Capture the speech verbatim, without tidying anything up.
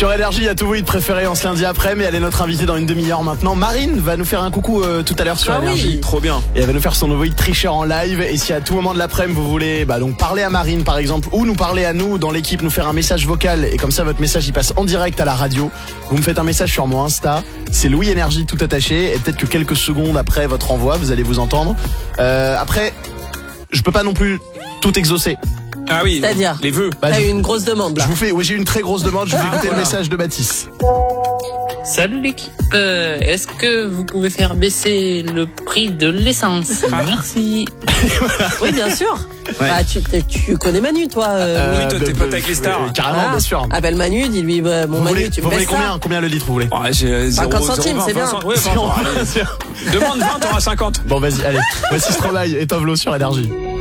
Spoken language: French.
Sur Énergie, il y a tous vos hits préférés en ce lundi après, mais elle est notre invitée dans une demi-heure maintenant. Marine va nous faire un coucou euh, tout à l'heure sur ah Énergie. Oui. Trop bien. Et elle va nous faire son nouveau hit Tricheur en live. Et si à tout moment de l'après-midi vous voulez bah, donc parler à Marine par exemple, ou nous parler à nous dans l'équipe, nous faire un message vocal, et comme ça votre message il passe en direct à la radio, vous me faites un message sur mon Insta, c'est Louis Énergie tout attaché, et peut-être que quelques secondes après votre envoi vous allez vous entendre. Euh, après, je peux pas non plus tout exaucer. Ah oui, c'est-à-dire les vœux. T'as Bah, eu je, une grosse demande là. je vous fais, oui j'ai eu une très grosse demande, je vais Ah, écouter voilà. le message de Baptiste. Salut l'équipe, euh, est-ce que vous pouvez faire baisser le prix de l'essence? Merci. Oui, bien sûr. Ouais. Bah, tu, tu connais Manu, toi. Euh, oui, toi, t'es de- pote avec les stars. euh, Carrément, ah, bien sûr. Appelle Manu, dis-lui, bah, mon Vous Manu, voulez, tu me vous voulez baisses combien, ça. combien le litre vous voulez? Ouais, j'ai zéro, cinquante zéro centimes, vingt, c'est bien. vingt, ouais, bon, bon, allez. Demande vingt, t'auras cinquante. Bon vas-y, allez, voici Stromae et Tovlo sur Énergie.